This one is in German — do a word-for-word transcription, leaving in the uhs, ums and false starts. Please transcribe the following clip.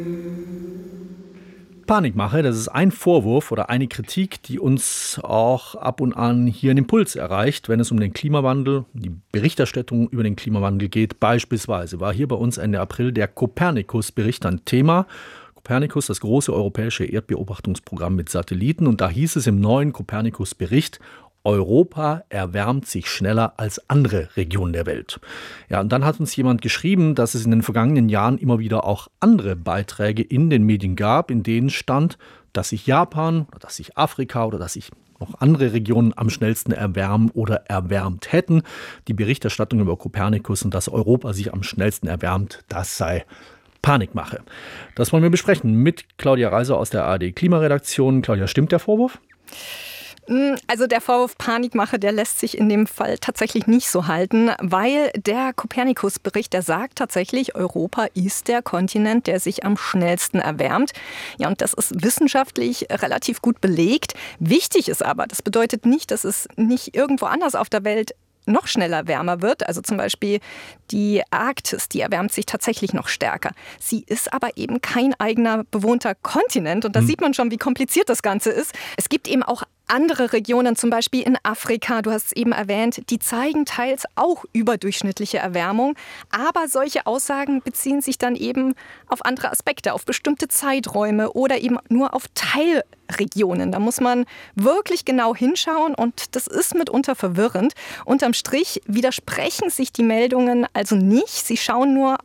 Panikmache, das ist ein Vorwurf oder eine Kritik, die uns auch ab und an hier in Impuls erreicht, wenn es um den Klimawandel, die Berichterstattung über den Klimawandel geht. Beispielsweise war hier bei uns Ende April der Copernicus-Bericht ein Thema. Copernicus, das große europäische Erdbeobachtungsprogramm mit Satelliten. Und da hieß es im neuen Copernicus-Bericht, Europa erwärmt sich schneller als andere Regionen der Welt. Ja, und dann hat uns jemand geschrieben, dass es in den vergangenen Jahren immer wieder auch andere Beiträge in den Medien gab, in denen stand, dass sich Japan oder dass sich Afrika oder dass sich noch andere Regionen am schnellsten erwärmen oder erwärmt hätten. Die Berichterstattung über Copernicus und dass Europa sich am schnellsten erwärmt, das sei Panikmache. Das wollen wir besprechen mit Claudia Reiser aus der A R D-Klimaredaktion. Claudia, stimmt der Vorwurf? Also der Vorwurf Panikmache, der lässt sich in dem Fall tatsächlich nicht so halten, weil der Copernicus-Bericht, der sagt tatsächlich, Europa ist der Kontinent, der sich am schnellsten erwärmt. Ja, und das ist wissenschaftlich relativ gut belegt. Wichtig ist aber, das bedeutet nicht, dass es nicht irgendwo anders auf der Welt noch schneller wärmer wird. Also zum Beispiel die Arktis, die erwärmt sich tatsächlich noch stärker. Sie ist aber eben kein eigener bewohnter Kontinent. Und da hm. sieht man schon, wie kompliziert das Ganze ist. Es gibt eben auch andere Regionen, zum Beispiel in Afrika, du hast es eben erwähnt, die zeigen teils auch überdurchschnittliche Erwärmung. Aber solche Aussagen beziehen sich dann eben auf andere Aspekte, auf bestimmte Zeiträume oder eben nur auf Teilregionen. Da muss man wirklich genau hinschauen und das ist mitunter verwirrend. Unterm Strich widersprechen sich die Meldungen also nicht. Sie schauen nur